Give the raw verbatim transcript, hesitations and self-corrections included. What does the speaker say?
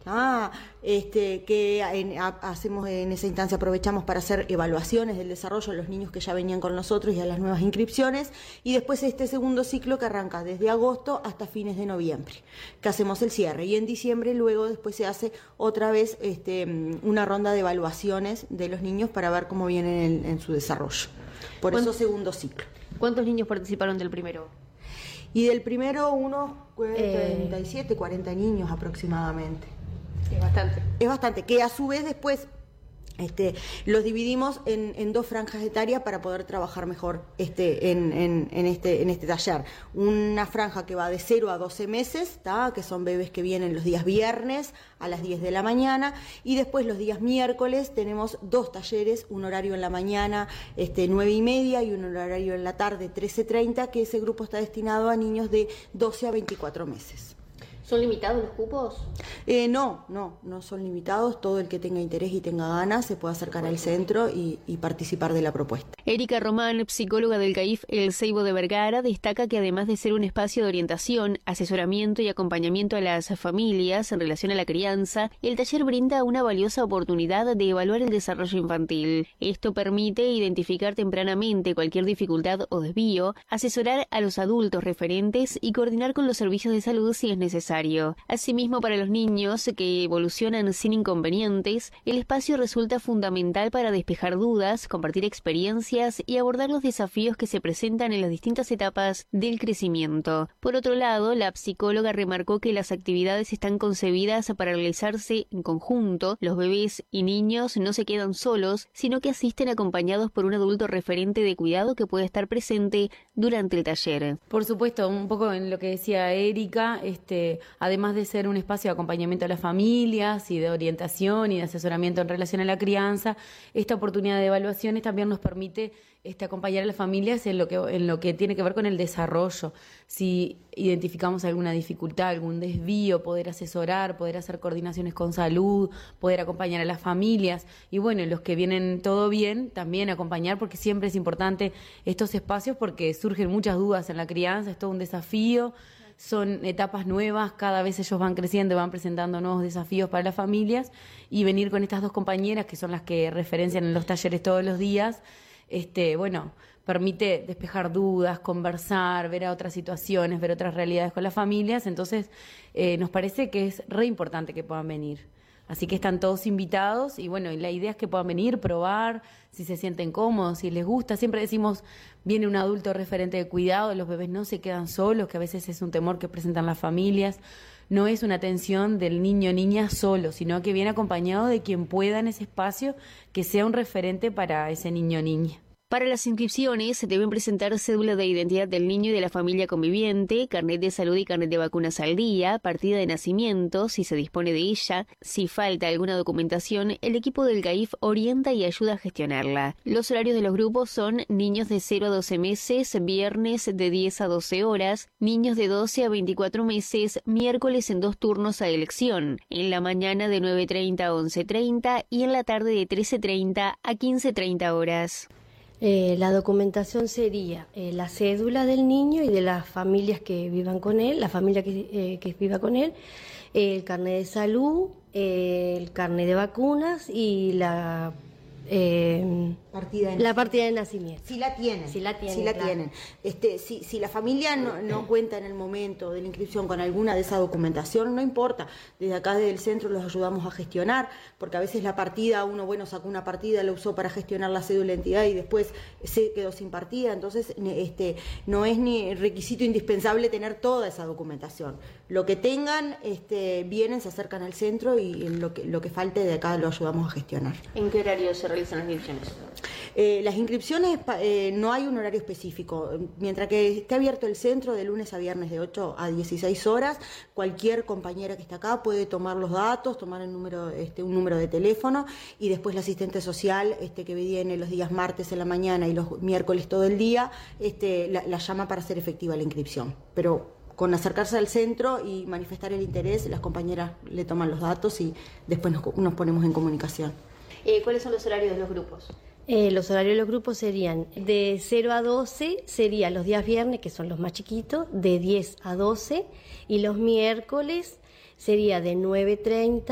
Ah, este, que en, a, hacemos en esa instancia, aprovechamos para hacer evaluaciones del desarrollo de los niños que ya venían con nosotros y a las nuevas inscripciones, y después este segundo ciclo que arranca desde agosto hasta fines de noviembre, que hacemos el cierre, y en diciembre luego después se hace otra vez este, una ronda de evaluaciones de los niños para ver cómo vienen en, en su desarrollo. Por eso segundo ciclo. ¿Cuántos niños participaron del primero? Y del primero unos treinta y siete, eh... cuarenta niños aproximadamente. Es bastante. Es bastante, que a su vez después este, los dividimos en, en dos franjas etarias para poder trabajar mejor este, en, en, en, este, en este taller. Una franja que va de cero a doce meses, ¿tá? Que son bebés que vienen los días viernes a las diez de la mañana, y después los días miércoles tenemos dos talleres, un horario en la mañana este, nueve y media y un horario en la tarde trece treinta, que ese grupo está destinado a niños de doce a veinticuatro meses. ¿Son limitados los cupos? Eh, no, no, no son limitados. Todo el que tenga interés y tenga ganas se puede acercar al centro y, y participar de la propuesta. Erika Román, psicóloga del CAIF El Ceibo de Vergara, destaca que además de ser un espacio de orientación, asesoramiento y acompañamiento a las familias en relación a la crianza, el taller brinda una valiosa oportunidad de evaluar el desarrollo infantil. Esto permite identificar tempranamente cualquier dificultad o desvío, asesorar a los adultos referentes y coordinar con los servicios de salud si es necesario. Asimismo, para los niños que evolucionan sin inconvenientes, el espacio resulta fundamental para despejar dudas, compartir experiencias y abordar los desafíos que se presentan en las distintas etapas del crecimiento. Por otro lado, la psicóloga remarcó que las actividades están concebidas para realizarse en conjunto. Los bebés y niños no se quedan solos, sino que asisten acompañados por un adulto referente de cuidado que puede estar presente durante el taller. Por supuesto, un poco en lo que decía Erika, este, además de ser un espacio de acompañamiento a las familias y de orientación y de asesoramiento en relación a la crianza, esta oportunidad de evaluaciones también nos permite este, acompañar a las familias en lo que, en lo que tiene que ver con el desarrollo. Si identificamos alguna dificultad, algún desvío, poder asesorar, poder hacer coordinaciones con salud, poder acompañar a las familias. Y bueno, los que vienen todo bien, también acompañar, porque siempre es importante estos espacios porque surgen muchas dudas en la crianza, es todo un desafío. Son etapas nuevas, cada vez ellos van creciendo y van presentando nuevos desafíos para las familias, y venir con estas dos compañeras que son las que referencian en los talleres todos los días, este, bueno, permite despejar dudas, conversar, ver a otras situaciones, ver otras realidades con las familias. Entonces eh, nos parece que es re importante que puedan venir. Así que están todos invitados y bueno, y la idea es que puedan venir, probar, si se sienten cómodos, si les gusta. Siempre decimos, viene un adulto referente de cuidado, los bebés no se quedan solos, que a veces es un temor que presentan las familias. No es una atención del niño o niña solo, sino que viene acompañado de quien pueda en ese espacio, que sea un referente para ese niño o niña. Para las inscripciones se deben presentar cédula de identidad del niño y de la familia conviviente, carnet de salud y carnet de vacunas al día, partida de nacimiento, si se dispone de ella. Si falta alguna documentación, el equipo del CAIF orienta y ayuda a gestionarla. Los horarios de los grupos son niños de cero a doce meses, viernes de diez a doce horas, niños de doce a veinticuatro meses, miércoles en dos turnos a elección, en la mañana de nueve treinta a once treinta y en la tarde de trece treinta a quince treinta horas. Eh, la documentación sería eh, la cédula del niño y de las familias que vivan con él, la familia que, eh, que viva con él, eh, el carnet de salud, eh, el carnet de vacunas y la eh, partida de la partida de nacimiento. Si la tienen. Si la tienen. Si la claro. tienen. Este, si, si la familia no, no cuenta en el momento de la inscripción con alguna de esa documentación, no importa. Desde acá, desde el centro, los ayudamos a gestionar, porque a veces la partida, uno, bueno, sacó una partida, la usó para gestionar la cédula de identidad y después se quedó sin partida. Entonces, este, no es ni requisito indispensable tener toda esa documentación. Lo que tengan, este, vienen, se acercan al centro y lo que, lo que falte de acá lo ayudamos a gestionar. ¿En qué horario se realizan las inscripciones? Eh, las inscripciones eh, no hay un horario específico. Mientras que esté abierto el centro de lunes a viernes de ocho a dieciséis horas, cualquier compañera que está acá puede tomar los datos, tomar el número, este, un número de teléfono, y después la asistente social este, que viene los días martes en la mañana y los miércoles todo el día, este, la, la llama para hacer efectiva la inscripción. Pero con acercarse al centro y manifestar el interés, las compañeras le toman los datos y después nos, nos ponemos en comunicación. Eh, ¿Cuáles son los horarios de los grupos? Eh, los horarios de los grupos serían de cero a doce, serían los días viernes, que son los más chiquitos, de diez a doce, y los miércoles sería de nueve treinta